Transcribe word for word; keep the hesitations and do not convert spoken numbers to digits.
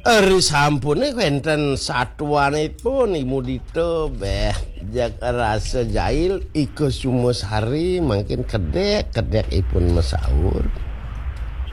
Eri sampune wenten satuanipun Ibu Dito beh jak rasa jail iku sumusari mungkin kedek kedek ipun mesaur.